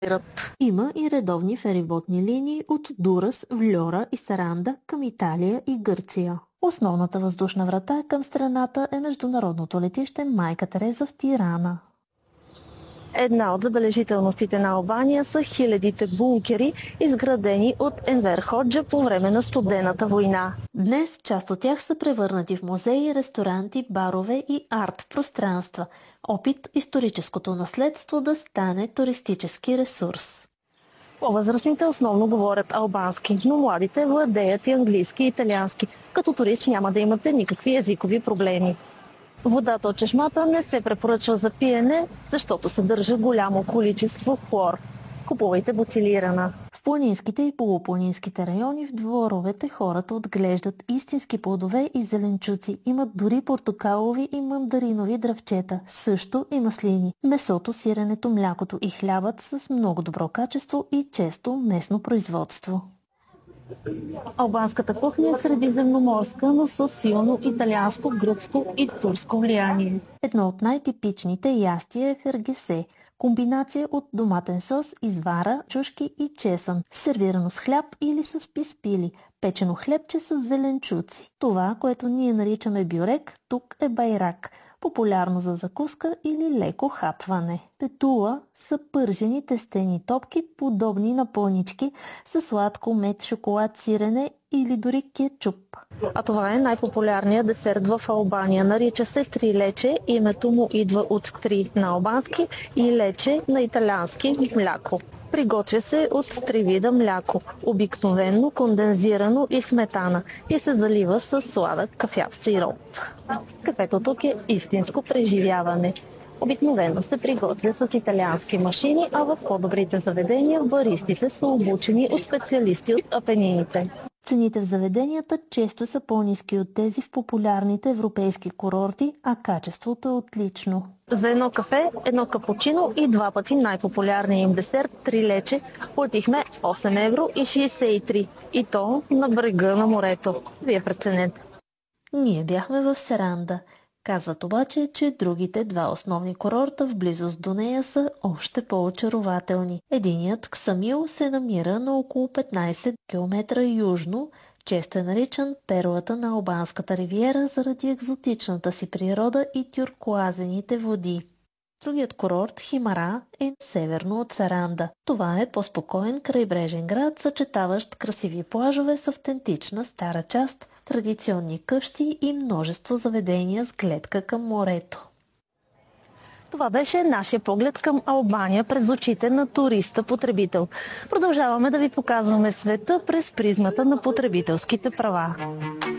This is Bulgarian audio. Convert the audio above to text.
Има и редовни фериботни линии от Дурас, Вльора и Саранда към Италия и Гърция. Основната въздушна врата към страната е международното летище Майка Тереза в Тирана. Една от забележителностите на Албания са хилядите бункери, изградени от Енвер Ходжа по време на Студената война. Днес част от тях са превърнати в музеи, ресторанти, барове и арт-пространства. Опит историческото наследство да стане туристически ресурс. По-възрастните основно говорят албански, но младите владеят и английски и италиански. Като турист няма да имате никакви езикови проблеми. Водата от чешмата не се препоръчва за пиене, защото съдържа голямо количество хлор. Купувайте бутилирана. В планинските и полупланинските райони в дворовете хората отглеждат истински плодове и зеленчуци. Имат дори портокалови и мандаринови дръвчета, също и маслини. Месото, сиренето, млякото и хлябът с много добро качество и често местно производство. Албанската кухня е средиземноморска, но с силно италианско, гръцко и турско влияние. Едно от най-типичните ястия е фергесе – комбинация от доматен сос, извара, чушки и чесън, сервирано с хляб или с писпили, печено хлебче с зеленчуци. Това, което ние наричаме бюрек, тук е байрак, популярно за закуска или леко хапване. Петула са пържени тестени топки, подобни на пълнички, с сладко, мед, шоколад, сирене или дори кетчуп. А това е най-популярният десерт в Албания. Нарича се трилече. Името му идва от три на албански и лече на италиански мляко. Приготвя се от три вида мляко, обикновено, кондензирано и сметана, и се залива с сладък кафяв сироп. Кафето тук е истинско преживяване. Обикновено се приготвя с италиански машини, а в по-добрите заведения баристите са обучени от специалисти от Апенините. Цените в заведенията често са по-ниски от тези в популярните европейски курорти, а качеството е отлично. За едно кафе, едно капучино и два пъти най-популярния им десерт трилече платихме 8 евро и 63. И то на брега на морето. Вие преценете. Ние бяхме в Серанда. Казват обаче, че другите два основни курорта в близост до нея са още по-очарователни. Единият, Ксамил, се намира на около 15 км южно, често е наричан перлата на Албанската ривиера заради екзотичната си природа и тюркоазените води. Другият курорт, Химара, е северно от Саранда. Това е по-спокоен крайбрежен град, съчетаващ красиви плажове с автентична стара част, традиционни къщи и множество заведения с гледка към морето. Това беше нашия поглед към Албания през очите на туриста-потребител. Продължаваме да ви показваме света през призмата на потребителските права.